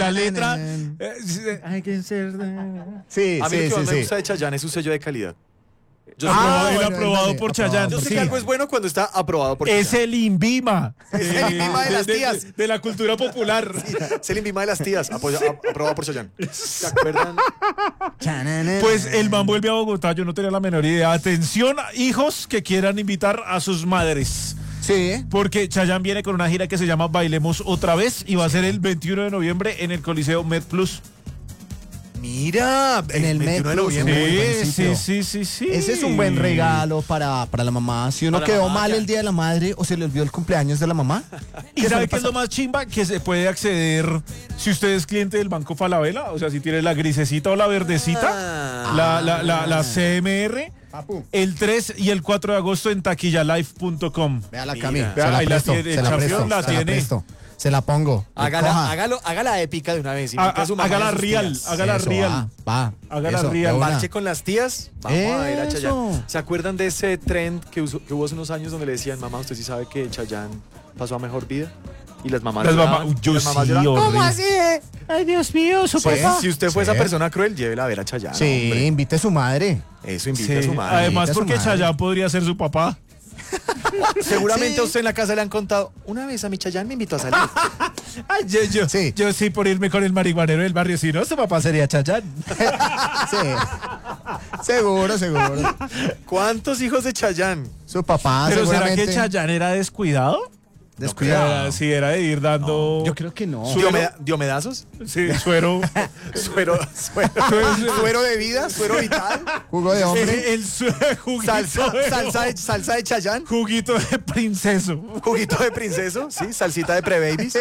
la letra. Hay que ser. Sí, A mí lo que sí, más me sí. gusta de Chayanne es su sello de calidad. Yo Aprobado por Chayanne. yo sé Sí. que algo es bueno cuando está aprobado por Es Chayanne. el INVIMA. Es el INVIMA de las tías. De la cultura popular. Es el INVIMA de las tías, aprobado por Chayanne. ¿Se acuerdan? Pues el man vuelve a Bogotá, yo no tenía la menor idea. Atención, hijos que quieran invitar a sus madres. Sí. Porque Chayanne viene con una gira que se llama Bailemos Otra Vez y va a ser el 21 de noviembre en el Coliseo MedPlus. Mira, En el 21 de Metro, noviembre. muy buen Sí, sitio. sí. Ese es un buen regalo para la mamá. Si uno Para la quedó mamá, mal ya. el día de la madre o se le olvidó el cumpleaños de la mamá. ¿Y sabe qué es lo más chimba? Que se puede acceder, si usted es cliente del Banco Falabella, o sea, si tiene la grisecita o la verdecita, la CMR, el 3 y el 4 de agosto en taquillalife.com. Véala, Mira. Cami. Vea, Se la ahí la presto. tiene, Se la Champion presto. la Se la tiene. presto. Se la pongo. Coja. Hágala épica de una vez. Invita a su mamá y a Hágala sus real, tías. hágala Eso, real. Va. Hágala Eso, real. de una. Parche con las tías, vamos a ver a Eso. Chayanne. ¿Se acuerdan de ese trend que hubo hace unos años donde le decían, mamá, usted sí sabe que Chayanne pasó a mejor vida? Y las mamás Las lloraban, mamás, yo las mamás sí, lloraban. horrible. Ay, Dios mío, su Pues, papá. si usted fue Sí. esa persona cruel, llévela a ver a Chayanne. Sí, hombre. invite a su madre. Eso invita a Sí, su madre. además Invita a su porque madre. Chayanne podría ser su papá. Seguramente Sí. a usted en la casa le han contado, una vez a mi Chayanne me invitó a salir. Ay, yo sí por irme con el marihuanero del barrio, si no, su papá sería Chayanne. Sí. Seguro. ¿Cuántos hijos de Chayanne? Su papá, Pero ¿será seguramente. que Chayanne era descuidado? Descuidado. Sí, era de ir dando... Yo creo que no. ¿Diomedazos? Sí, suero. ¿Suero de vida? ¿Suero vital? Jugo de hombre. El juguito ¿Salsa de Chayanne? Juguito de princeso. ¿Juguito de princeso? Sí, salsita de pre-babies.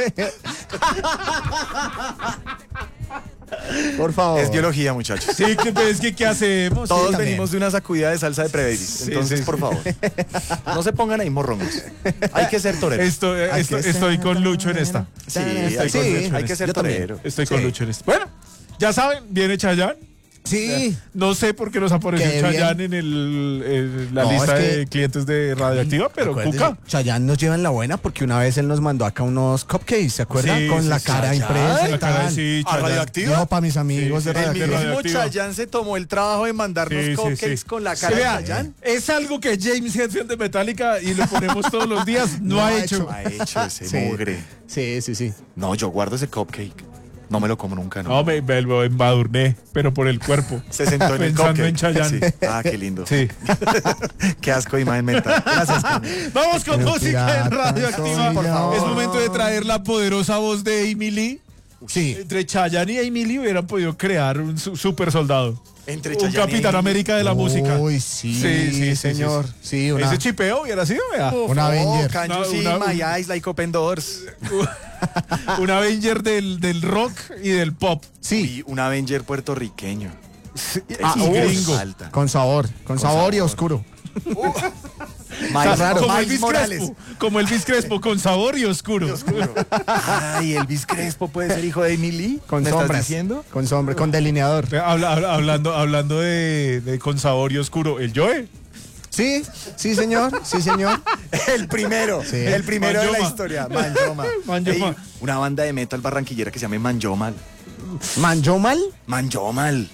Por favor. Es biología, muchachos. Sí, ¿qué hacemos? Todos también. venimos de una sacudida de salsa de pre-babies. Sí, Entonces, sí, por sí. favor, no se pongan ahí morrongos. Hay que ser torero. Estoy con Lucho en esta. Sí, Sí, hay que ser yo también. torero. Estoy Sí. con Lucho en esta. Bueno, ya saben, viene Chayanne. Sí. No sé por qué nos apareció Qué Chayanne en la No, lista es que- de clientes de Radioactiva, pero Acuérdese, Cuca. Chayanne nos lleva en la buena porque una vez él nos mandó acá unos cupcakes, ¿se acuerdan? Sí, Con sí, la sí, cara Chayanne. impresa y La cara de tal. sí, ¿A Chayanne. Radioactiva? No, para mis amigos Sí, de sí, El Radioactiva. mismo Radioactiva. Chayanne se tomó el trabajo de mandarnos Sí, sí, cupcakes sí. con la Sí, cara de vea, Chayanne. es algo que James Hetfield de Metallica y lo ponemos todos los días, no ha hecho. Ha hecho ese Sí. mugre. Sí. No, yo guardo ese cupcake. No me lo como nunca, ¿no? No, me lo embadurné, pero por el cuerpo. Se sentó en el Pensando cupcake. en Chayanne. Sí. Ah, qué lindo. Sí. Qué asco de imagen mental. Gracias, Cami. Vamos con Pero música en pirata Radioactiva. soy por favor. Es momento de traer la poderosa voz de Amy Lee. Sí. Entre Chayanne y Amy Lee hubieran podido crear un super soldado. Entre Un Chayanne y Capitán Amy. América de la música. Uy, sí, Sí, señor. Sí, una, Ese chipeo hubiera sido, vea. un Avenger. Can you see my eyes like open doors? Un Avenger del rock y del pop. Sí, Y un Avenger puertorriqueño. y gringo. Alta. con sabor y sabor. oscuro. Miles, raro. Como Miles Elvis Morales. Crespo. Como Elvis Crespo, con sabor y oscuro. Ay, Elvis Crespo puede ser hijo de Amy Lee. Con ¿Me estás sombras. diciendo? Con sombra, con delineador. Hablando de con sabor y oscuro, el Joe. Sí, señor. El primero. Sí. El primero de la Manjoma. historia. Manjoma. Manjoma. Ey, una banda de metal barranquillera que se llama Manjomal. ¿Manjomal? Manjomal.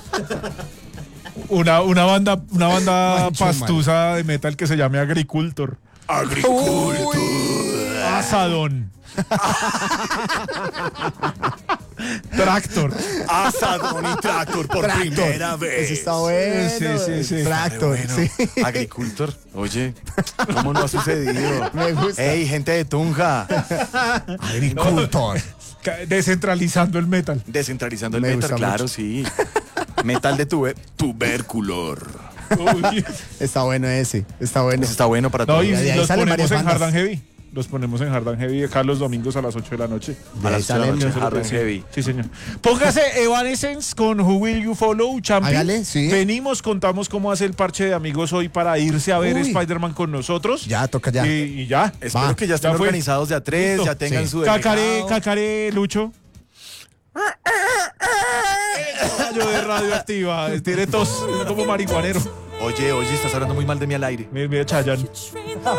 Una banda Mancho, pastusa de metal que se llame Agricultor. Agricultura. Asadón. Tractor. Asadón y tractor por primera vez. Ese está bueno. Sí. Tractor, Bueno, sí. Agricultor. Oye, ¿cómo no ha sucedido? Me gusta. Ey, gente de Tunja. Agricultor. Descentralizando el metal. Descentralizando el Me metal, gusta claro, mucho. sí. Metal de tubérculor. Uy. Está bueno ese. Está bueno. Eso está bueno para No, todos. y de ahí los salen ponemos varias en Hard bandas. and Heavy. Los ponemos en Hard and Heavy acá los domingos a las 8 de la noche. A las 8 de la salen noche, Hard and Sí, Heavy. Sí, señor. Póngase Evanescence con Who Will You Follow, Champi. Hágale, sí. Venimos, contamos cómo hace el parche de amigos hoy para irse a ver Uy. Spider-Man con nosotros. Ya, toca ya. Y ya. Espero Va, que ya estén ya fue. organizados de a tres, Listo. ya tengan Sí. su Cacaré, Lucho. Yo de Radioactiva. Tiene tos como marihuanero. Oye, estás hablando muy mal de mí al aire. Mira, Chayanne.